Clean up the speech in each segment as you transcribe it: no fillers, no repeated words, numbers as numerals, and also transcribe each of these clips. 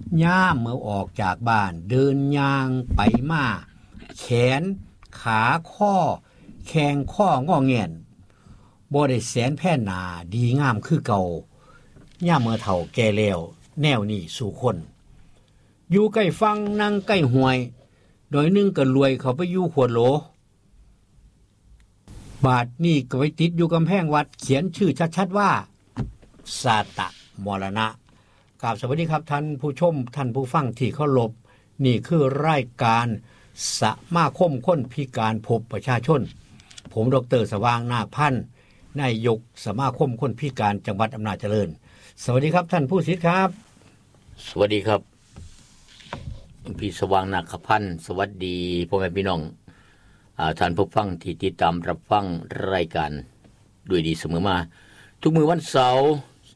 ย่ามเมื่อออกจากบ้านเดินย่างไปมาแขนขาข้อแข้งข้องอแงนบ่ได้แสนแผ่นหนาดีงามคือเก่าย่ามเมื่อเฒ่าแก่แล้วแนวนี้สู่คนอยู่ใกล้ฟังนั่งใกล้ห้วยโดยนึงก็รวยเขาไปอยู่ขวดโหลบาทนี่ก็ไว้ติดอยู่กำแพงวัดเขียนชื่อชัดๆว่าสาตะมรณะกราบสวัสดีครับท่านผู้ชมท่านผู้ฟังที่เคารพนี่คือรายการสมาคมคนพิการพบประชาชนผมดร.สว่างนาคพันธ์นายกสมาคมคนพิการจังหวัดอำนาจเจริญสวัสดีครับท่านผู้ศิษย์ครับสวัสดีครับพี่สว่างนาคพันธ์สวัสดีพ่อแม่พี่น้องท่านผู้ฟังที่ติดตามรับฟังรายการด้วยดีเสมอมาทุกมื้อวันเสาร์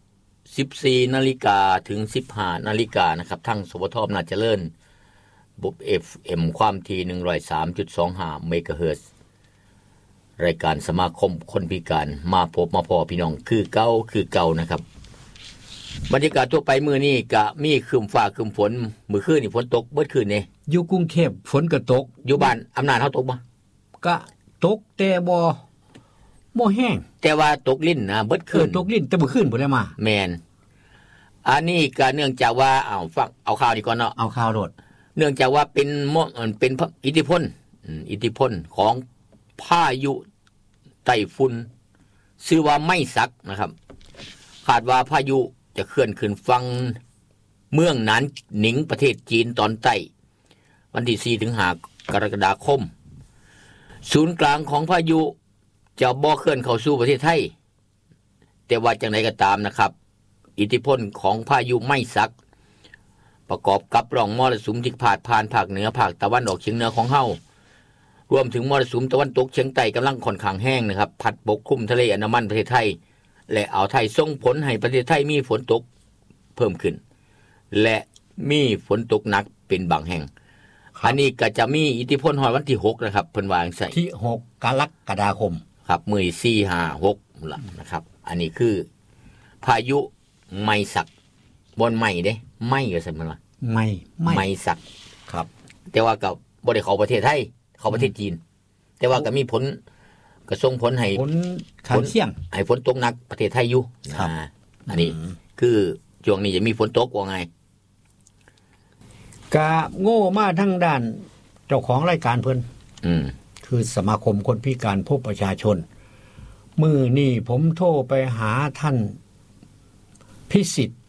14 นาฬิกาถึง 15 นาฬิกานะครับทั้งสวทอำนาจเจริญบบ FM ความถี่ 103.25 เมกะเฮิรตซ์รายการสมาคมคนพิการมาพบมาพอพี่น้องคือเก่านะครับบรรยากาศทั่วไปมื้อนี้ก็มีครึ้มฟ้าครึ้มฝนมื้อคืนนี่ฝนตกเบิดคืนนี่อยู่กรุงเทพฝนก็ตกอยู่บ้านอำนาจเฮาตกบ่ก็ตกแต่บ่แห้งแต่ว่าตกลิ้นนะเบิดคืนตกลิ้นแต่บ่คืนบ่ได้มาแม่นอันนี้ก็เนื่องจากว่าฟังเอาข่าวดีก่อนเนาะเอาข่าวโดดเนื่องจากว่าเป็นอิทธิพลของพายุไต้ฝุ่นชื่อว่าไม้สักนะครับคาดว่าพายุจะเคลื่อนขึ้นฝั่งเมืองหนานหนิงประเทศจีนตอนใต้วันที่4ถึง5กรกฎาคมศูนย์กลางของพายุจะบ่เคลื่อนเข้าสู่ประเทศไทยแต่ว่าจังไดก็ตามนะครับอิทธิพลของพายุไม้สักประกอบกับร่องมรสุมที่ผ่านภาคเหนือภาคตะวันออกเฉียงเหนือของเฮารวมถึงมรสุมตะวันตกเฉียงใต้กำลังค่อนข้างแห้งนะครับพัดปกคลุมทะเลอันดามันประเทศไทยและอ่าวไทยส่งผลให้ประเทศไทยมีฝนตกเพิ่มขึ้นและมีฝนตกหนักเป็นบางแห่งอันนี้ก็จะมีอิทธิพลฮอดวันที่6นะครับเพิ่นว่าจังไสที่6กรกฎาคมครับมื้อ4 5 6ล่ะนะครับอันนี้คือพายุไม้สักบ่ไม้เด้ไม้ก็ซั่นมันว่าไม้สักครับแต่ว่าก็บ่ได้เข้าประเทศไทยเข้าประเทศจีนแต่ว่าก็มีผลก็ส่งผลให้ผลข้างเคียงให้ฝนตกหนักประเทศไทยอยู่อันนี้คือช่วงนี้จะมีฝนตกว่าไงกะโง่มาทั้งด้านเจ้าของรายการเพิ่นคือสมาคมคนพิการพบประชาชนมื้อนี้ผมโทรไปหาท่านพิสิทธิ์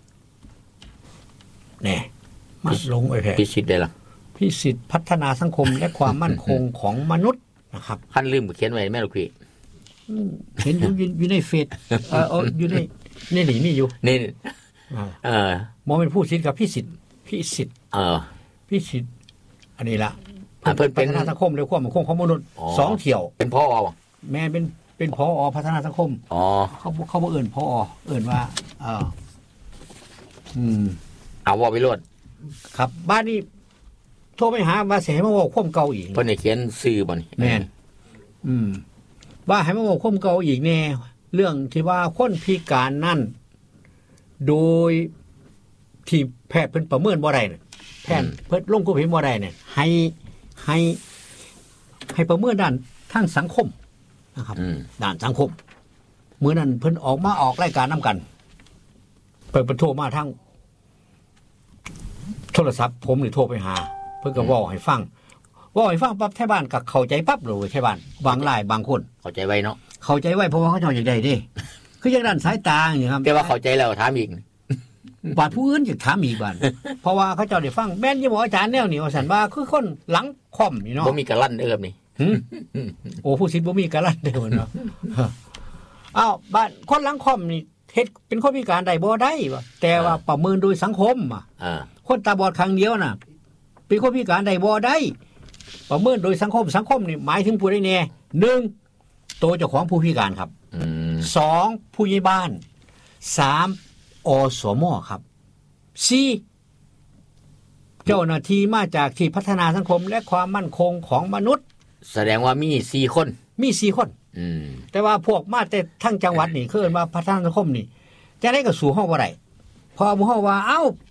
แน่มาลงไว้แท้พิสิทธิ์ได้ล่ะพิสิทธิ์พัฒนาสังคมและความมั่นคงของมนุษย์นะครับคันลืมเขียนไว้แม่ลูกพี่เห็นอยู่ในเฟซอยู่ในนี่มีอยู่นี่บ่เป็นผู้สิทธิ์กับพิสิทธิ์พิสิทธิ์อันนี้ล่ะเพิ่นเป็นพัฒนาสังคมและความมั่นคงของมนุษย์2เที่ยวเป็นผอ. แม่เป็นผอ.พัฒนาสังคมเขาบ่เอิ้นผอ.เอิ้นว่าเอาว่าวิโรจน์ครับบ้านนี้โทรไปหาว่าสิให้มาเว้าความเก่าอีกเพิ่นได้เขียนชื่อบ่นี่แม่นว่าให้มาเว้าความเก่าอีกแน่เรื่องที่ว่าคนพิการนั่นโดยที่แพทย์เพิ่นประเมินบ่ได้น่ะแพทย์เพิ่นลงความเห็นบ่ได้เนี่ยให้ประเมินด้านทางสังคมนะครับด้านสังคมมื้อนั้นเพิ่นออกรายการนํกันเพิ่นโทรมาทางโทรศัพท์ผมนี่โทรไปหาเพิ่นก็เว้าให้ฟังปั๊บแท้บ้านก็เข้าใจปั๊บเลยแท้บ้านบางรายบางคนเข้าใจไวเนาะเข้าใจไวเพราะว่าเขาเจ้าอยากได้เด้คืออย่างด้านสายตาอย่างครับแต่ว่าเข้าใจแล้วถามอีกบาดผู้อื่นอยากถามอีกบ้านเพราะว่าเขาเจ้าได้ฟังแม่นอยู่บ่อาจารย์แนวนี่ว่าซั่นว่าคือคนหลังค่อมนี่เนาะบ่มีกะลั่นเอิบนี่โอ้ผู้ศิษย์บ่มีกะลั่นเด้อเนาะอ้าวบ้านคนหลังค่อมนี่เฮ็ดเป็นคนพิการได้บ่ได้ว่าแต่ว่าประเมินโดยสังคมคนตาบอดข้างเดียวน่ะเป็นคนพิการได้บ่ได้ประเมินโดยสังคมนี่หมายถึงผู้ใดแน่1ตัวเจ้าของผู้พิการครับ2ผู้ใหญ่บ้าน3อสม.ครับ4เจ้าหน้าที่มาจากที่พัฒนาสังคมและความมั่นคงของมนุษย์แสดงว่ามี4คนแต่ว่าพวกมาแต่ทั้งจังหวัดนี่คือว่าพัฒนาสังคมนี่จะได้ก็สู่เฮาบ่ได้พอหมู่เฮาว่าเอ้า